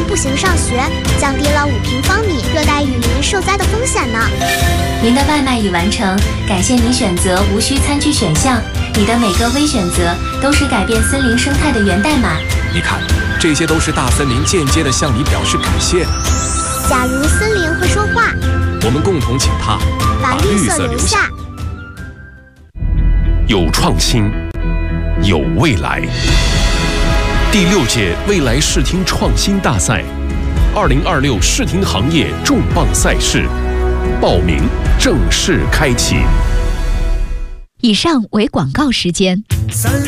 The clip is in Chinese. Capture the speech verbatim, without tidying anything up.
步行上学，降低了五平方米热带雨林受灾的风险呢。 您的外卖已完成，感谢您选择无需餐具选项。你的每个微选择都是改变森林生态的源代码。 你看，这些都是大森林间接的向你表示感谢。 假如森林会说话， 我们共同请它把绿色留下。 有创新，有未来。第六届未来视听创新大赛，二零二六视听行业重磅赛事，报名正式开启。 以上为广告时间。 三